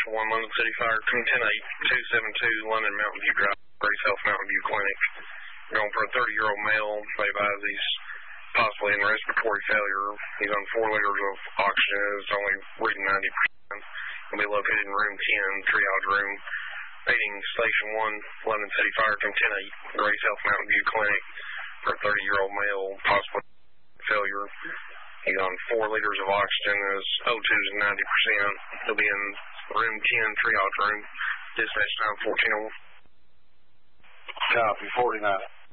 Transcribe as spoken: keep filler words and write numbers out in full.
Station one, London City Fire, ten eight two seven two, London Mountain View Drive, Grace Health Mountain View Clinic. Going for a thirty-year-old male. They advise he's possibly in respiratory failure. He's on four liters of oxygen. It's only reading ninety percent. He'll be located in room ten, triage room. Meeting Station one, London City Fire, ten eight, Grace Health Mountain View Clinic for a thirty-year-old male, possibly failure. He's on four liters of oxygen. His O two is ninety percent. He'll be in room ten, triage room. Dispatch time fourteen oh one. Copy, forty-nine.